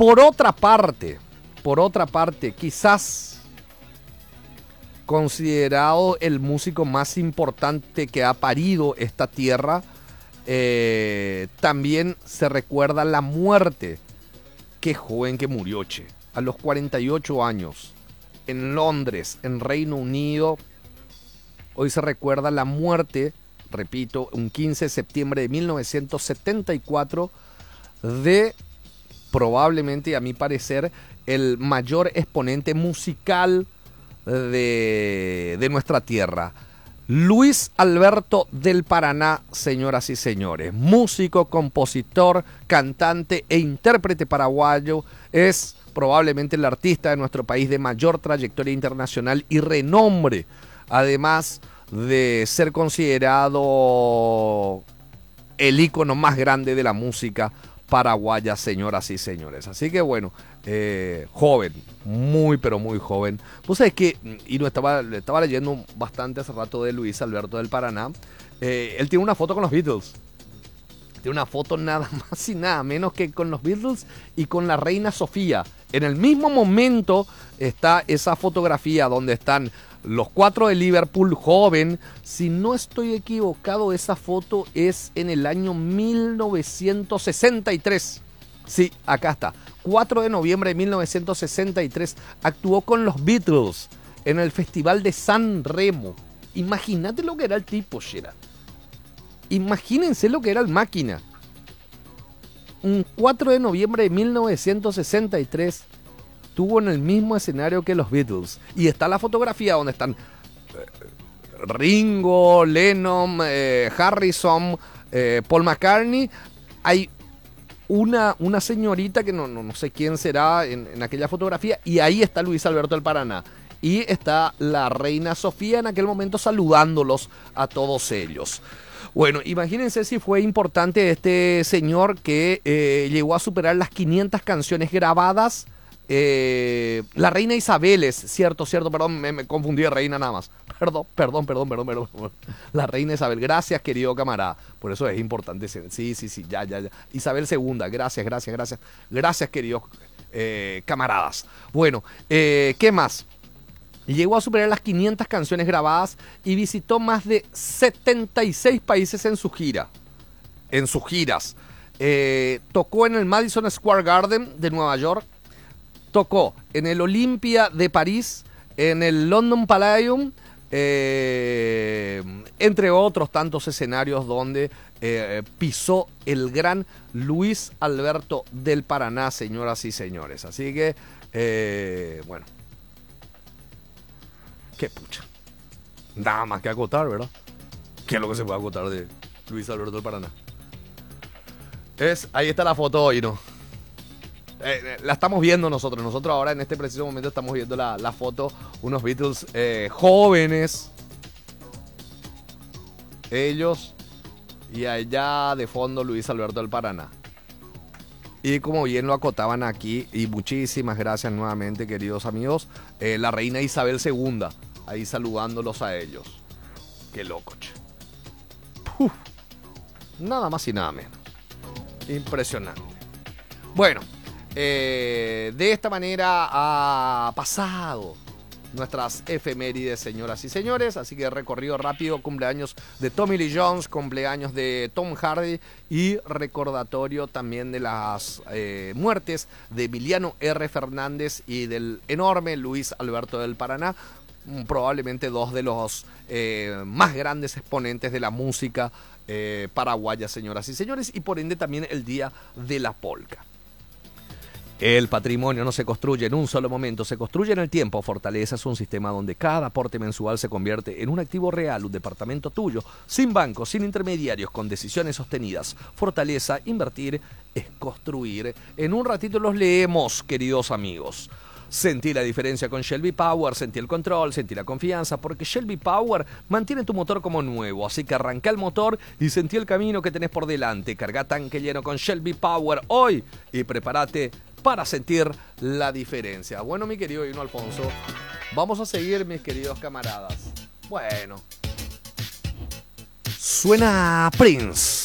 Por otra parte, quizás considerado el músico más importante que ha parido esta tierra, también se recuerda la muerte. Qué joven que murió, che. A los 48 años, en Londres, en Reino Unido. Hoy se recuerda la muerte, repito, un 15 de septiembre de 1974, de probablemente, a mi parecer, el mayor exponente musical de nuestra tierra. Luis Alberto del Paraná, señoras y señores. Músico, compositor, cantante e intérprete paraguayo. Es probablemente el artista de nuestro país de mayor trayectoria internacional y renombre. Además de ser considerado el ícono más grande de la música paraguaya, señoras y señores. Así que bueno, joven, muy pero muy joven. Vos sabés que, y no estaba leyendo bastante hace rato de Luis Alberto del Paraná, él tiene una foto con los Beatles. Tiene una foto nada más y nada menos que con los Beatles y con la reina Sofía. En el mismo momento está esa fotografía donde están los 4 de Liverpool, joven. Si no estoy equivocado, esa foto es en el año 1963. Sí, acá está. 4 de noviembre de 1963. Actuó con los Beatles en el Festival de San Remo. Imagínate lo que era el tipo, Shera. Imagínense lo que era el máquina. Un 4 de noviembre de 1963 estuvo en el mismo escenario que los Beatles. Y está la fotografía donde están Ringo, Lennon, Harrison, Paul McCartney. Hay una señorita que no sé quién será en aquella fotografía. Y ahí está Luis Alberto del Paraná. Y está la reina Sofía en aquel momento saludándolos a todos ellos. Bueno, imagínense si fue importante este señor que llegó a superar las 500 canciones grabadas. La reina Isabel es, cierto, perdón, me confundí de reina nada más. Perdón. La reina Isabel, gracias querido camarada. Por eso es importante. Sí, ya. Isabel II, gracias queridos camaradas. Bueno, ¿qué más? Llegó a superar las 500 canciones grabadas y visitó más de 76 países en sus giras. Tocó en el Madison Square Garden de Nueva York. Tocó en el Olympia de París, en el London Palladium, entre otros tantos escenarios donde pisó el gran Luis Alberto del Paraná, señoras y señores. Así que, bueno. Qué pucha. Nada más que acotar, ¿verdad? ¿Qué es lo que se puede acotar de Luis Alberto del Paraná? Ahí está la foto hoy, ¿no? La estamos viendo nosotros. Nosotros ahora en este preciso momento estamos viendo la foto. Unos Beatles jóvenes. Ellos. Y allá de fondo Luis Alberto del Paraná. Y como bien lo acotaban aquí, y muchísimas gracias nuevamente, queridos amigos, la reina Isabel II, ahí saludándolos a ellos. Qué loco, che. Uf, nada más y nada menos. Impresionante. Bueno, de esta manera ha pasado nuestras efemérides, señoras y señores. Así que recorrido rápido, cumpleaños de Tommy Lee Jones, cumpleaños de Tom Hardy y recordatorio también de las muertes de Emiliano R. Fernández y del enorme Luis Alberto del Paraná, probablemente dos de los más grandes exponentes de la música paraguaya, señoras y señores, y por ende también el Día de la Polca. El patrimonio no se construye en un solo momento, se construye en el tiempo. Fortaleza es un sistema donde cada aporte mensual se convierte en un activo real, un departamento tuyo, sin bancos, sin intermediarios, con decisiones sostenidas. Fortaleza, invertir es construir. En un ratito los leemos, queridos amigos. Sentí la diferencia con Shelby Power, sentí el control, sentí la confianza, porque Shelby Power mantiene tu motor como nuevo, así que arranca el motor y sentí el camino que tenés por delante. Carga tanque lleno con Shelby Power hoy y prepárate para sentir la diferencia. Bueno, mi querido Hino Alfonso, vamos a seguir, mis queridos camaradas. Bueno, suena Prince.